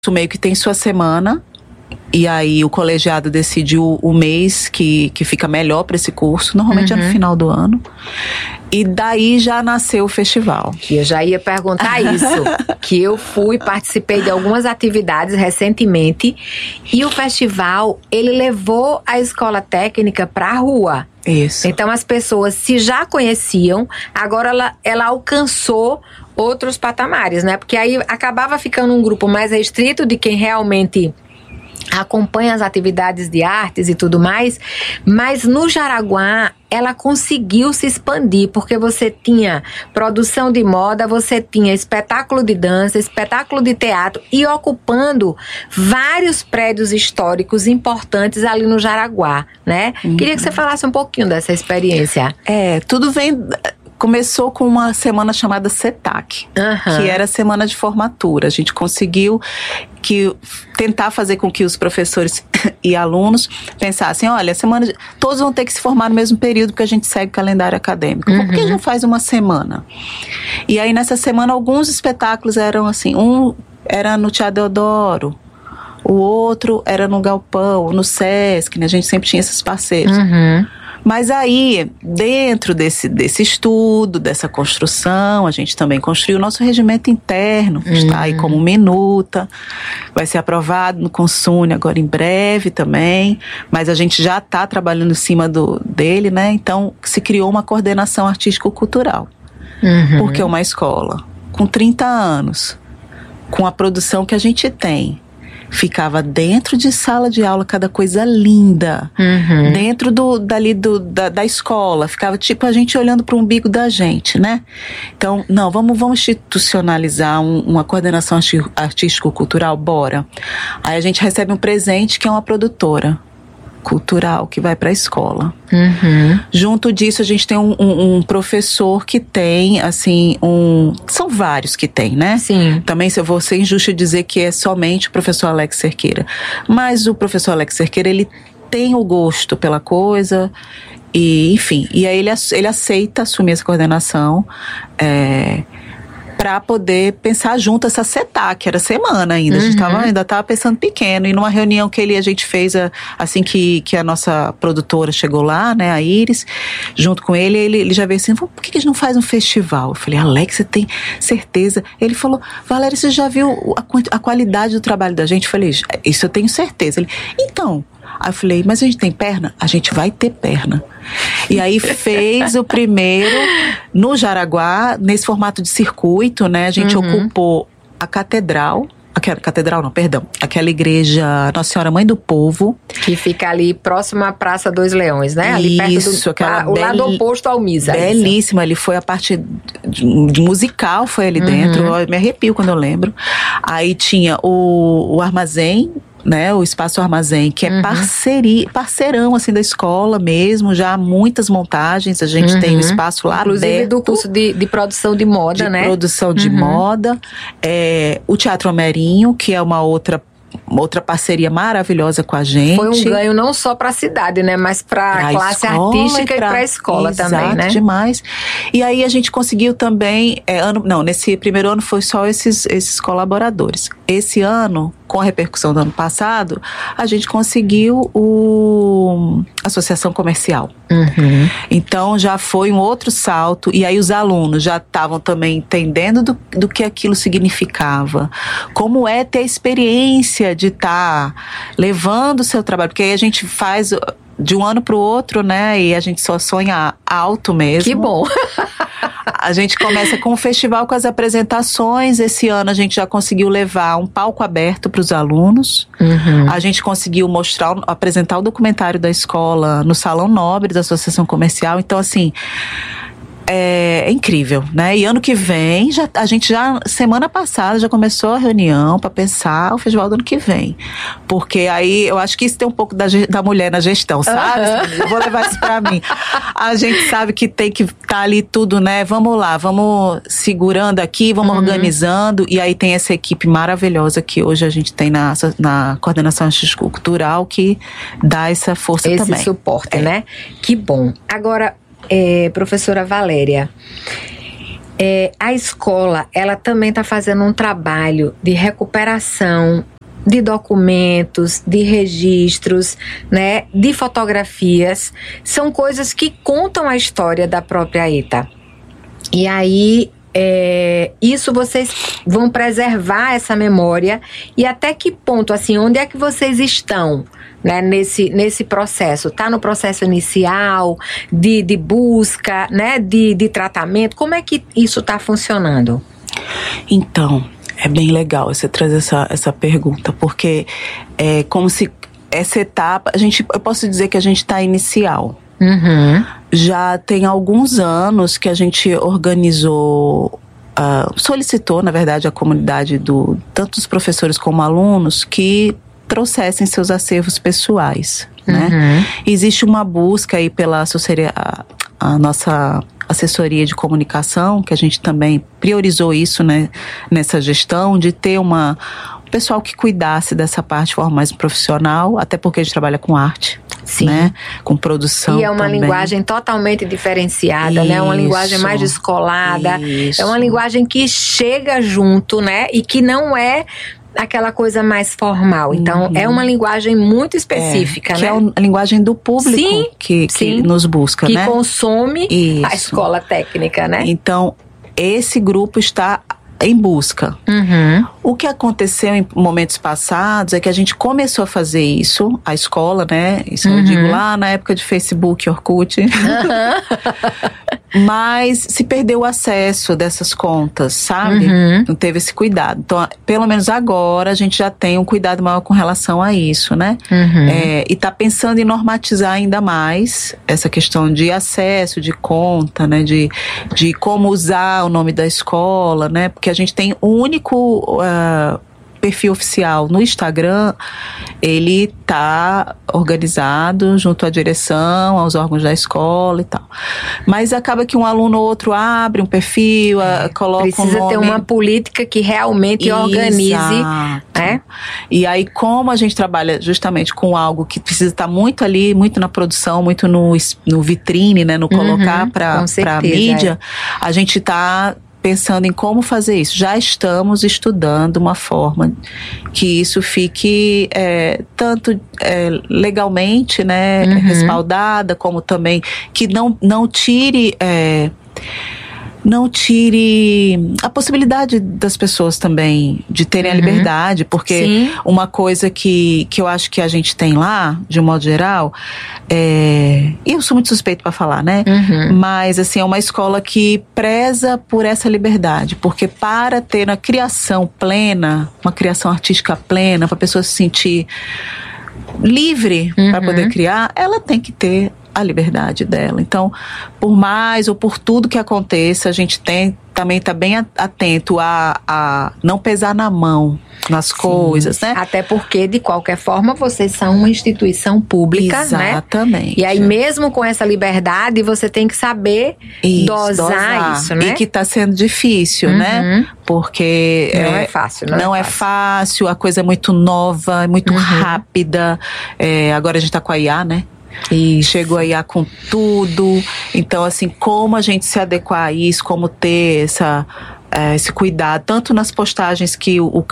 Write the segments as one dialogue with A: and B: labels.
A: meio que tem sua semana, e aí o colegiado decide o mês que fica melhor para esse curso, normalmente é no final do ano. E daí já nasceu o festival.
B: Eu já ia perguntar isso, que eu participei de algumas atividades recentemente, e o festival, ele levou a escola técnica para a rua.
A: Isso.
B: Então as pessoas se já conheciam, agora ela alcançou outros patamares, né? Porque aí acabava ficando um grupo mais restrito de quem realmente acompanha as atividades de artes e tudo mais, mas no Jaraguá ela conseguiu se expandir, porque você tinha produção de moda, você tinha espetáculo de dança, espetáculo de teatro, e ocupando vários prédios históricos importantes ali no Jaraguá, né? Queria que você falasse um pouquinho dessa experiência.
A: Tudo começou com uma semana chamada CETAC, que era a semana de formatura. A gente conseguiu tentar fazer com que os professores e alunos pensassem, olha, todos vão ter que se formar no mesmo período, porque a gente segue o calendário acadêmico. Por que a gente não faz uma semana? E aí, nessa semana, alguns espetáculos eram assim, um era no Teatro Deodoro, o outro era no Galpão, no Sesc, né? A gente sempre tinha esses parceiros. Mas aí, dentro desse estudo, dessa construção, a gente também construiu o nosso regimento interno, que está aí como minuta, vai ser aprovado no Consune agora em breve também, mas a gente já está trabalhando em cima dele, né? Então, se criou uma coordenação artístico-cultural, porque é uma escola com 30 anos, com a produção que a gente tem, ficava dentro de sala de aula, cada coisa linda. Dentro da escola. Ficava tipo a gente olhando para o umbigo da gente, né? Então, não, vamos institucionalizar uma coordenação artístico-cultural, bora. Aí a gente recebe um presente que é uma produtora cultural que vai para a escola. Junto disso, a gente tem um professor que tem, assim, são vários que tem, né?
B: Sim.
A: Também, se eu vou ser injusta dizer que é somente o professor Alex Cerqueira. Mas o professor Alex Cerqueira, ele tem o gosto pela coisa, e, enfim. E aí ele aceita assumir essa coordenação, para poder pensar junto essa CETAC, que era semana ainda. A gente ainda estava pensando pequeno. E numa reunião que a gente fez assim que a nossa produtora chegou lá, né, a Iris, junto com ele já veio assim, por que a gente não faz um festival? Eu falei, Alex, você tem certeza? Ele falou, Valéria, você já viu a qualidade do trabalho da gente? Eu falei, isso eu tenho certeza. Ele, então... Aí eu falei, mas a gente tem perna? A gente vai ter perna. E aí fez o primeiro no Jaraguá, nesse formato de circuito, né? A gente ocupou a catedral. Aquela igreja Nossa Senhora Mãe do Povo.
B: Que fica ali próximo à Praça Dois Leões, né? Ali
A: isso,
B: perto o lado oposto ao Misa.
A: Belíssima, ali foi a parte de musical, foi ali dentro. Eu me arrepio quando eu lembro. Aí tinha o armazém, né, o Espaço Armazém, que é parceirão assim da escola mesmo, já há muitas montagens, a gente tem um espaço lá
B: inclusive
A: aberto,
B: do curso de produção de moda, né?
A: Produção de moda, o Teatro Homerinho, que é uma outra parceria maravilhosa com a gente.
B: Foi um ganho não só para a cidade, né, mas para a classe artística e para a escola também, né?
A: Demais. E aí a gente conseguiu também, nesse primeiro ano foi só esses colaboradores. Esse ano, com a repercussão do ano passado, a gente conseguiu a associação comercial. Então já foi um outro salto, e aí os alunos já estavam também entendendo do que aquilo significava, como é ter a experiência de estar levando o seu trabalho, porque aí a gente faz de um ano para o outro, né, e a gente só sonha alto mesmo.
B: Que bom!
A: A gente começa com o festival, com as apresentações. Esse ano a gente já conseguiu levar um palco aberto para os alunos. A gente conseguiu apresentar o documentário da escola no Salão Nobre da Associação Comercial. Então, assim, é incrível, né? E ano que vem, a gente já, semana passada, já começou a reunião para pensar o festival do ano que vem. Porque aí, eu acho que isso tem um pouco da mulher na gestão, sabe? Eu vou levar isso para mim. A gente sabe que tem que estar ali tudo, né? Vamos lá, vamos segurando aqui, vamos organizando. E aí tem essa equipe maravilhosa que hoje a gente tem na Coordenação Artístico-Cultural, que dá essa força também.
B: Esse suporte, né? Que bom. Agora, professora Valéria, a escola, ela também está fazendo um trabalho de recuperação de documentos, de registros, né, de fotografias. São coisas que contam a história da própria ETA. E aí, isso vocês vão preservar essa memória, e até que ponto, assim, onde é que vocês estão, né, nesse processo? Está no processo inicial, de busca, né, de tratamento? Como é que isso está funcionando?
A: Então, é bem legal você trazer essa pergunta, porque é como se essa etapa, eu posso dizer que a gente está inicial.
B: Uhum.
A: Já tem alguns anos que a gente organizou, solicitou, na verdade, a comunidade tanto dos professores como alunos que trouxessem seus acervos pessoais, né?
B: Uhum.
A: Existe uma busca aí pela assessoria, a nossa assessoria de comunicação, que a gente também priorizou isso, né, nessa gestão, de ter um pessoal que cuidasse dessa parte de forma mais profissional, até porque a gente trabalha com arte.
B: Sim.
A: Né? Com produção.
B: E é uma
A: também.
B: Linguagem totalmente diferenciada, né? Uma linguagem mais descolada.
A: Isso.
B: É uma linguagem que chega junto, né? E que não é aquela coisa mais formal. Então, é uma linguagem muito específica,
A: que
B: né?
A: é a linguagem do público.
B: Sim,
A: que nos busca,
B: que
A: né?
B: Que consome
A: Isso.
B: a escola técnica, né?
A: Então, esse grupo está em busca.
B: Uhum.
A: O que aconteceu em momentos passados é que a gente começou a fazer isso, a escola, né? Isso eu digo lá na época de Facebook, Orkut. Mas se perdeu o acesso dessas contas, sabe? Não teve esse cuidado. Então, pelo menos agora, a gente já tem um cuidado maior com relação a isso, né? E tá pensando em normatizar ainda mais essa questão de acesso, de conta, né? De como usar o nome da escola, né? Porque a gente tem um único perfil oficial no Instagram. Ele tá organizado junto à direção, aos órgãos da escola e tal. Mas acaba que um aluno ou outro abre um perfil, coloca um nome.
B: Precisa ter uma política que realmente organize. Né?
A: E aí, como a gente trabalha justamente com algo que precisa estar muito ali, muito na produção, muito no vitrine, né? No colocar para a mídia, a gente tá pensando em como fazer isso. Já estamos estudando uma forma que isso fique tanto legalmente, né, respaldada, como também que não tire a possibilidade das pessoas também de terem a liberdade, porque uma coisa que eu acho que a gente tem lá, de um modo geral, e eu sou muito suspeito para falar, né? Mas assim, é uma escola que preza por essa liberdade, porque para ter uma criação plena, uma criação artística plena, para a pessoa se sentir livre para poder criar, ela tem que ter a liberdade dela. Então, por mais ou por tudo que aconteça, a gente também está bem atento a não pesar na mão nas coisas, né?
B: Até porque, de qualquer forma, vocês são uma instituição pública, né?
A: Exatamente.
B: E aí, mesmo com essa liberdade, você tem que saber dosar isso, né?
A: E que está sendo difícil, né? Porque
B: não é fácil,
A: não é fácil, a coisa é muito nova, é muito rápida. Agora a gente está com a IA, né? E chegou a IA com tudo. Então, assim, como a gente se adequar a isso, como ter esse cuidado, tanto nas postagens que o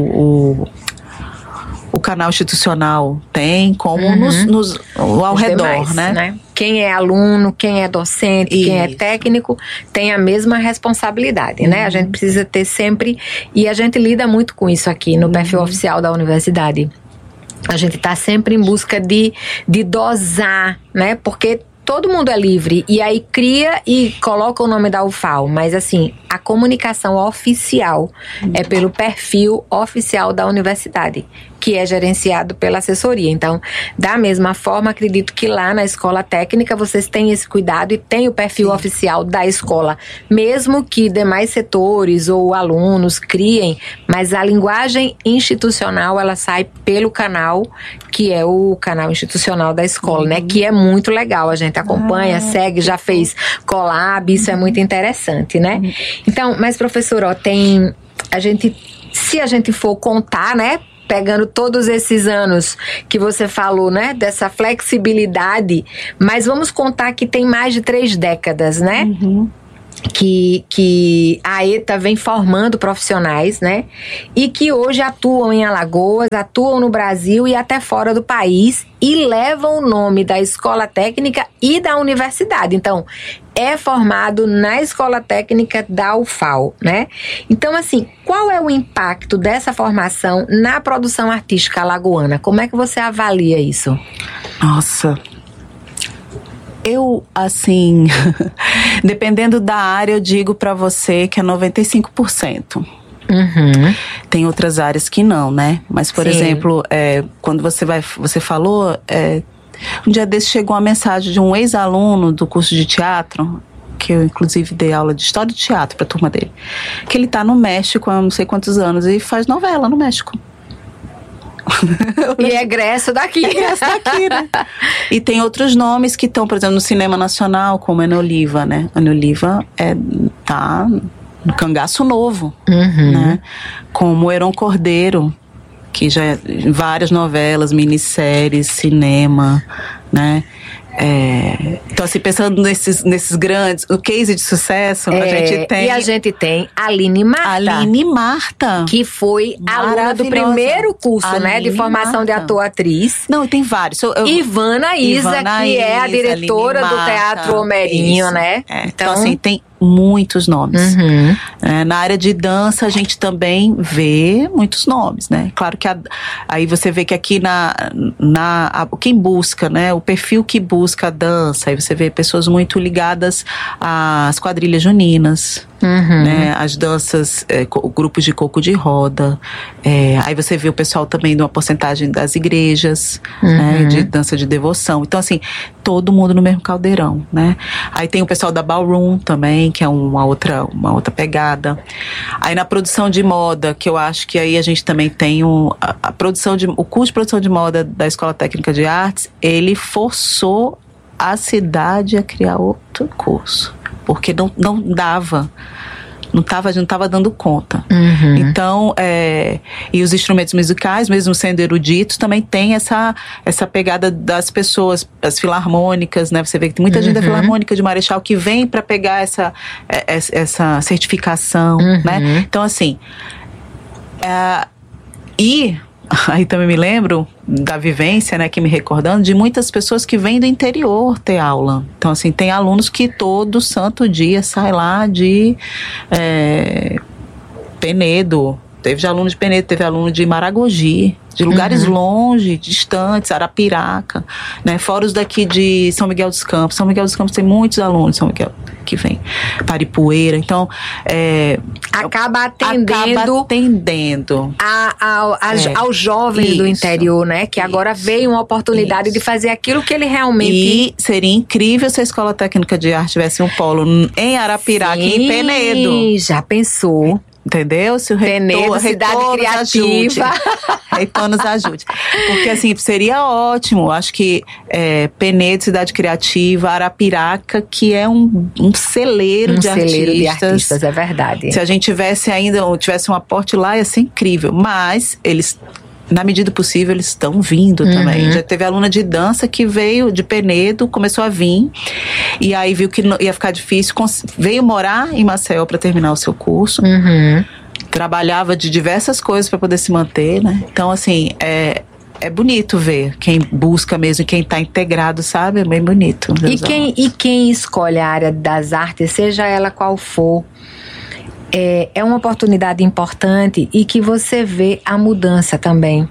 A: canal institucional tem, como ao redor, demais, né?
B: Quem é aluno, quem é docente, quem é técnico, tem a mesma responsabilidade, né? A gente precisa ter sempre, e a gente lida muito com isso aqui no perfil oficial da universidade. A gente está sempre em busca de dosar, né? Porque todo mundo é livre, e aí cria e coloca o nome da UFAL, mas assim, a comunicação oficial é pelo perfil oficial da universidade, que é gerenciado pela assessoria. Então, da mesma forma, acredito que lá na escola técnica vocês têm esse cuidado e tem o perfil oficial da escola, mesmo que demais setores ou alunos criem, mas a linguagem institucional, ela sai pelo canal, que é o canal institucional da escola, né? Que é muito legal, a gente acompanha, segue, já fez collab, isso é muito interessante, né? Então, mas professor, se a gente for contar, né? Pegando todos esses anos que você falou, né? Dessa flexibilidade, mas vamos contar que tem mais de 3 décadas, né? que a ETA vem formando profissionais, né? E que hoje atuam em Alagoas, atuam no Brasil e até fora do país e levam o nome da escola técnica e da universidade. Então, é formado na escola técnica da UFAL, né? Então, assim, qual é o impacto dessa formação na produção artística alagoana? Como é que você avalia isso?
A: Nossa... Eu, assim, dependendo da área, eu digo pra você que é 95%. Tem outras áreas que não, né? Mas, por exemplo, quando você falou, um dia desse chegou uma mensagem de um ex-aluno do curso de teatro, que eu inclusive dei aula de história do teatro pra turma dele, que ele tá no México há não sei quantos anos e faz novela no México.
B: E é egresso daqui.
A: Né? E tem outros nomes que estão, por exemplo, no cinema nacional, como Ana Oliva, né? Ana Oliva tá no Cangaço Novo, né? Como Heron Cordeiro, que já várias novelas, minisséries, cinema, né? Então, assim, pensando nesses grandes, o case de sucesso, a gente tem...
B: E a gente tem Aline Marta.
A: Aline Marta.
B: Que foi aluna do primeiro curso, Aline, né? De formação Marta. De ator-atriz.
A: Não, tem vários.
B: Ivana Isa, que é a diretora do Teatro Homerinho, né?
A: Então, assim, tem muitos nomes. Na área de dança, a gente também vê muitos nomes, né? Claro que aí você vê que aqui quem busca, né? O perfil que busca a dança, aí você vê pessoas muito ligadas às quadrilhas juninas, né? As danças, grupos de coco de roda. Aí você vê o pessoal também de uma porcentagem das igrejas, né? De dança de devoção. Então, assim, todo mundo no mesmo caldeirão, né? Aí tem o pessoal da Ballroom também, que é uma outra pegada. Aí na produção de moda, que eu acho que aí a gente também tem o curso de produção de moda da Escola Técnica de Artes, ele forçou a cidade a criar outro curso, porque não dava. Não estava dando conta. Então, e os instrumentos musicais, mesmo sendo eruditos, também tem essa pegada das pessoas, as filarmônicas, né? Você vê que tem muita gente da Filarmônica de Marechal que vem para pegar essa certificação, né? Então, assim, aí também me lembro da vivência, né, que me recordando, de muitas pessoas que vêm do interior ter aula. Então, assim, tem alunos que todo santo dia sai lá de Penedo. Teve aluno de Penedo, teve aluno de Maragogi, de lugares longe, distantes, Arapiraca, né? Fora os daqui de São Miguel dos Campos. São Miguel dos Campos tem muitos alunos de São Miguel que vem. Paripueira. Então,
B: acaba atendendo aos jovens do interior, né? Que agora veio uma oportunidade de fazer aquilo que ele realmente...
A: E seria incrível se a Escola Técnica de Arte tivesse um polo em Arapiraca e em Penedo.
B: Já pensou?
A: Entendeu? Se o
B: reitor, cidade criativa.
A: Reitor nos ajude. Porque, assim, seria ótimo. Acho que Penedo, cidade criativa, Arapiraca, que é um celeiro de artistas.
B: É verdade.
A: Se a gente tivesse um aporte lá, ia ser incrível. Mas eles, na medida do possível, eles estão vindo também. Já teve aluna de dança que veio de Penedo, começou a vir, e aí viu que ia ficar difícil, veio morar em Maceió para terminar o seu curso. Trabalhava de diversas coisas para poder se manter, né? Então, assim, é bonito ver quem busca mesmo, quem está integrado, sabe? É bem bonito.
B: E quem escolhe a área das artes, seja ela qual for, é uma oportunidade importante e que você vê a mudança também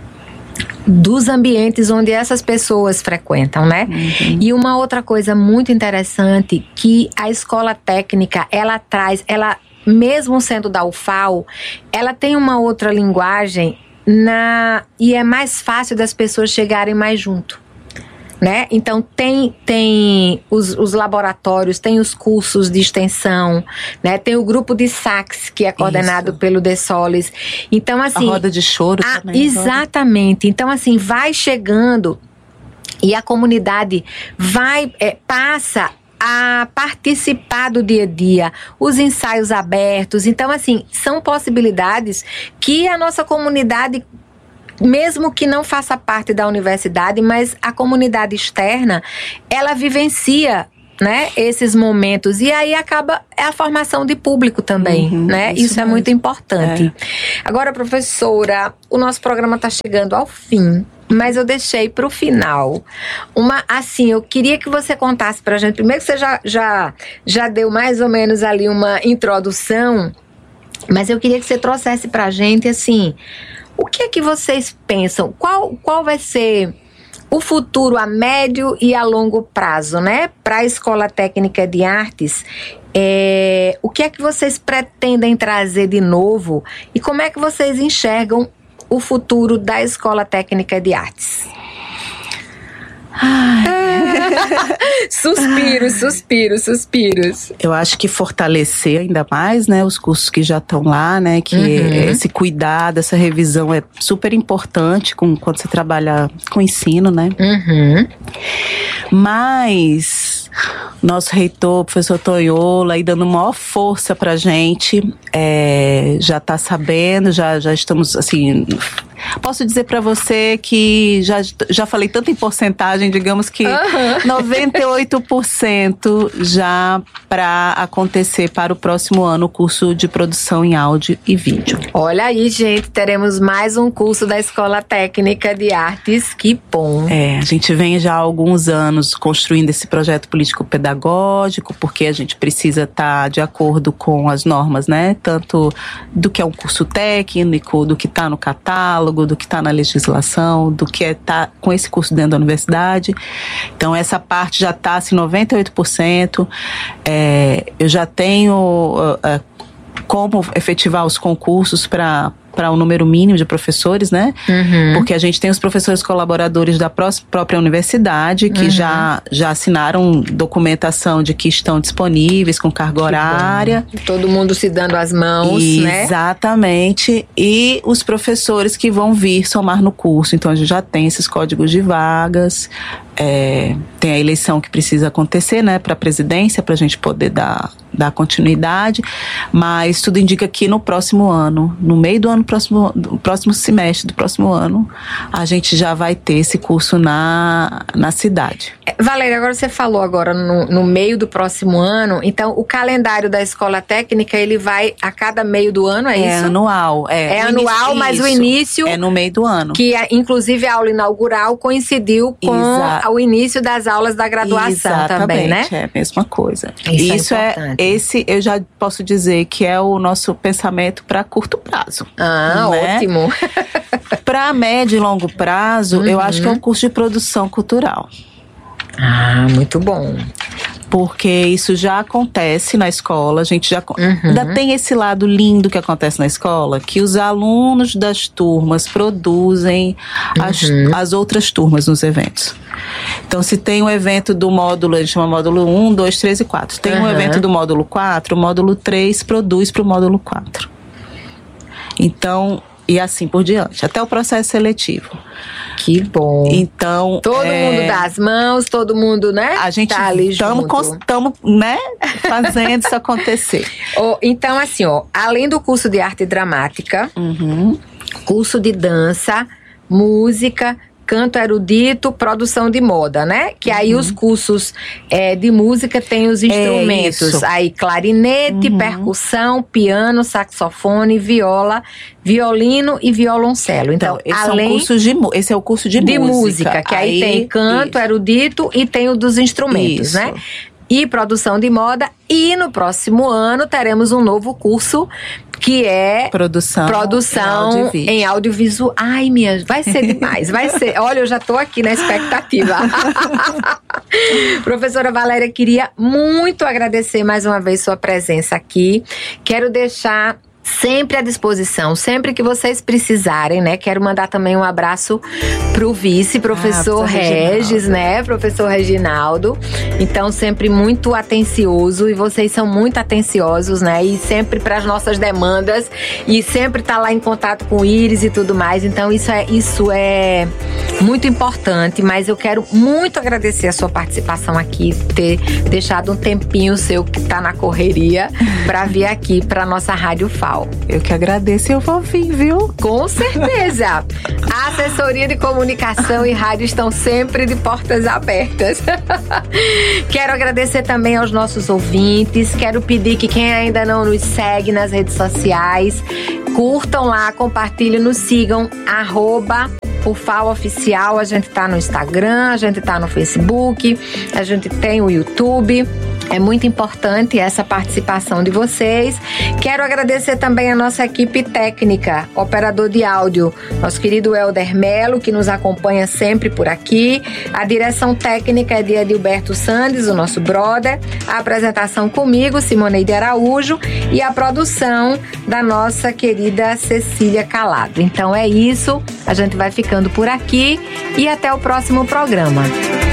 B: dos ambientes onde essas pessoas frequentam, né? E uma outra coisa muito interessante que a escola técnica, ela traz, mesmo sendo da UFAL, ela tem uma outra linguagem e é mais fácil das pessoas chegarem mais junto, né? Então tem os laboratórios, tem os cursos de extensão, né? Tem o grupo de sax que é coordenado pelo De Solis. Então, assim,
A: a roda de choro também.
B: Exatamente. Então, assim, vai chegando e a comunidade passa a participar do dia a dia, os ensaios abertos. Então, assim, são possibilidades que a nossa comunidade, mesmo que não faça parte da universidade, mas a comunidade externa, ela vivencia né, esses momentos. E aí acaba a formação de público também, né? Isso é muito importante. Agora, professora, o nosso programa está chegando ao fim, mas eu deixei para o final eu queria que você contasse para a gente. Primeiro que você já deu mais ou menos ali uma introdução, mas eu queria que você trouxesse para a gente, assim, o que é que vocês pensam? Qual vai ser o futuro a médio e a longo prazo, né? Para a Escola Técnica de Artes, o que é que vocês pretendem trazer de novo e como é que vocês enxergam o futuro da Escola Técnica de Artes? Suspiros.
A: Eu acho que fortalecer ainda mais, né, os cursos que já estão lá, né, que esse cuidado, essa revisão é super importante quando você trabalha com ensino, né? Mas nosso reitor, professor Toyola, aí dando maior força pra gente, já tá sabendo, já estamos, assim, posso dizer pra você que já falei tanto em porcentagem, digamos que 98% já para acontecer para o próximo ano o curso de produção em áudio e vídeo.
B: Olha aí, gente, teremos mais um curso da Escola Técnica de Artes, que bom.
A: A gente vem já há alguns anos construindo esse projeto político-pedagógico, porque a gente precisa estar de acordo com as normas, né? Tanto do que é um curso técnico, do que está no catálogo, do que está na legislação, do que está com esse curso dentro da universidade. Então, essa parte já está assim, 98%. Eu já tenho como efetivar os concursos para um número mínimo de professores, né? Porque a gente tem os professores colaboradores da própria universidade que já assinaram documentação de que estão disponíveis com carga horária.
B: Todo mundo se dando as mãos, né?
A: Exatamente. E os professores que vão vir somar no curso. Então, a gente já tem esses códigos de vagas. Tem a eleição que precisa acontecer, né, para a presidência, para a gente poder dar continuidade, mas tudo indica que no próximo ano, no meio do ano próximo semestre do próximo ano, a gente já vai ter esse curso na cidade.
B: Valéria, agora você falou agora no meio do próximo ano, então o calendário da Escola Técnica, ele vai a cada meio do ano, é isso?
A: É anual.
B: É anual, mas o início...
A: É no meio do ano.
B: Que inclusive a aula inaugural coincidiu com o início das aulas da graduação também, né?
A: É a mesma coisa.
B: Isso é importante.
A: Esse eu já posso dizer que é o nosso pensamento para curto prazo.
B: Né? Ótimo.
A: Para médio e longo prazo, eu acho que é um curso de produção cultural.
B: Muito bom.
A: Porque isso já acontece na escola, a gente já ainda tem esse lado lindo que acontece na escola, que os alunos das turmas produzem as outras turmas nos eventos. Então, se tem um evento do módulo, a gente chama módulo 1, 2, 3 e 4. Tem um evento do módulo 4, o módulo 3 produz para o módulo 4. Então, e assim por diante, até o processo seletivo.
B: Que bom.
A: Então,
B: todo mundo dá as mãos, todo mundo, né?
A: A gente
B: tá ali
A: estamos, né, fazendo isso acontecer.
B: Então, assim, além do curso de arte dramática, curso de dança, música, canto erudito, produção de moda, né? Que aí os cursos de música tem os instrumentos. Aí clarinete, percussão, piano, saxofone, viola, violino e violoncelo. Então
A: esse é o curso de música.
B: Que aí tem canto erudito e tem o dos instrumentos, né? E produção de moda. E no próximo ano teremos um novo curso que é produção em audiovisual. Ai, vai ser demais, vai ser. Olha, eu já tô aqui na expectativa. Professora Valéria, queria muito agradecer mais uma vez sua presença aqui. Quero deixar sempre à disposição, sempre que vocês precisarem, né? Quero mandar também um abraço pro vice, professor Regis, né? Professor Reginaldo. Então, sempre muito atencioso, e vocês são muito atenciosos, né? E sempre para as nossas demandas, e sempre tá lá em contato com o Iris e tudo mais. Então, isso é muito importante, mas eu quero muito agradecer a sua participação aqui, ter deixado um tempinho seu que tá na correria para vir aqui para nossa Rádio FAO.
A: Eu que agradeço e eu vou vir, viu?
B: Com certeza! A assessoria de comunicação e rádio estão sempre de portas abertas. Quero agradecer também aos nossos ouvintes, quero pedir que quem ainda não nos segue nas redes sociais, curtam lá, compartilhem, nos sigam, @o FAO Oficial. A gente tá no Instagram, a gente tá no Facebook, a gente tem o YouTube. É muito importante essa participação de vocês. Quero agradecer também a nossa equipe técnica, operador de áudio, nosso querido Helder Melo, que nos acompanha sempre por aqui. A direção técnica é de Edilberto Sandes, o nosso brother. A apresentação comigo, Simoneide Araújo. E a produção da nossa querida Cecília Calado. Então é isso, a gente vai ficando por aqui e até o próximo programa.